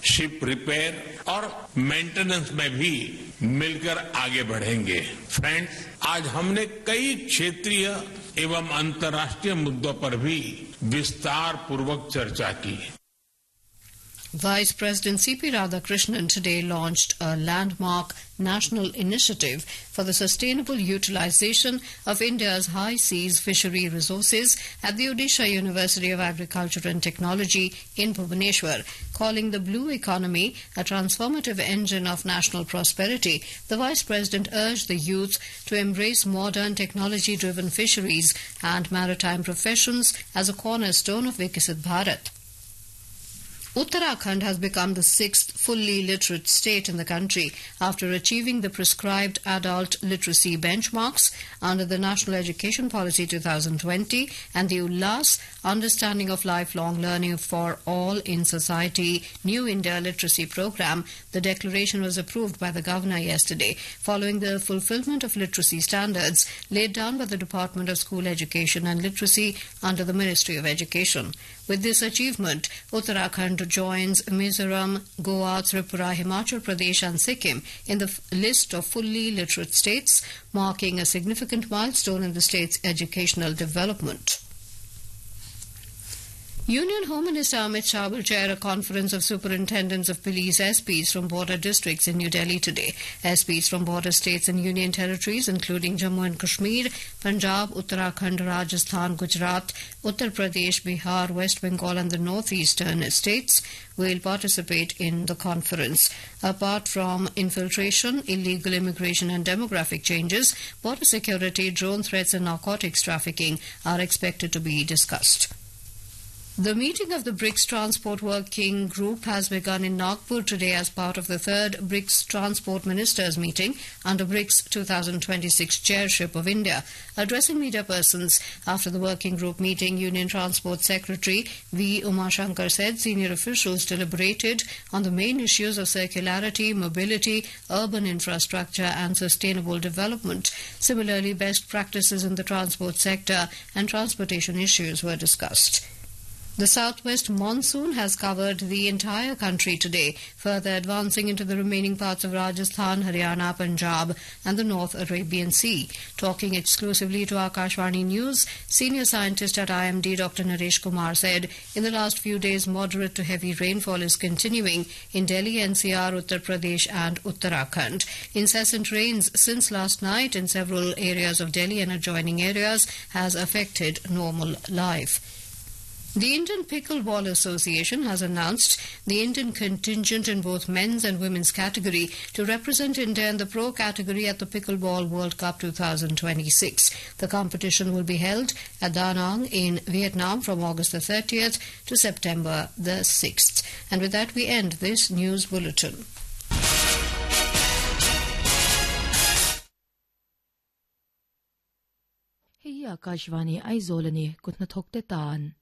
Ship repair और maintenance में भी मिलकर आगे बढ़ेंगे। फ्रेंड्स, आज हमने कई क्षेत्रीय एवं अंतर्राष्ट्रीय मुद्दों पर भी विस्तार पूर्वक चर्चा की। Vice President C.P. Radhakrishnan today launched a landmark national initiative for the sustainable utilization of India's high seas fishery resources at the Odisha University of Agriculture and Technology in Bhubaneswar. Calling the blue economy a transformative engine of national prosperity, the Vice President urged the youth to embrace modern technology-driven fisheries and maritime professions as a cornerstone of Viksit Bharat. Uttarakhand has become the 6th fully literate state in the country after achieving the prescribed adult literacy benchmarks under the National Education Policy 2020 and the ULLAS Understanding of Lifelong Learning for All in Society New India Literacy Program. The declaration was approved by the Governor yesterday following the fulfillment of literacy standards laid down by the Department of School Education and Literacy under the Ministry of Education. With this achievement, Uttarakhand joins Mizoram, Goa, Tripura, Himachal Pradesh and Sikkim in the list of fully literate states, marking a significant milestone in the state's educational development. Union Home Minister Amit Shah will chair a conference of superintendents of police SPs from border districts in New Delhi today. SPs from border states and union territories including Jammu and Kashmir, Punjab, Uttarakhand, Rajasthan, Gujarat, Uttar Pradesh, Bihar, West Bengal and the northeastern states will participate in the conference. Apart from infiltration, illegal immigration and demographic changes, border security, drone threats and narcotics trafficking are expected to be discussed. The meeting of the BRICS Transport Working Group has begun in Nagpur today as part of the 3rd BRICS Transport Ministers meeting under BRICS 2026 chairship of India. Addressing media persons after the working group meeting, Union Transport Secretary V. Umashankar said senior officials deliberated on the main issues of circularity, mobility, urban infrastructure and sustainable development. Similarly, best practices in the transport sector and transportation issues were discussed. The southwest monsoon has covered the entire country today, further advancing into the remaining parts of Rajasthan, Haryana, Punjab and the North Arabian Sea. Talking exclusively to Akashvani News, senior scientist at IMD Dr. Naresh Kumar said in the last few days moderate to heavy rainfall is continuing in Delhi, NCR, Uttar Pradesh and Uttarakhand. Incessant rains since last night in several areas of Delhi and adjoining areas has affected normal life. The Indian Pickleball Association has announced the Indian contingent in both men's and women's category to represent India in the pro category at the Pickleball World Cup 2026. The competition will be held at Da Nang in Vietnam from August the 30th to September the 6th. And with that we end this news bulletin. Hey Akashvani Aizolani Kutna Thokte Taan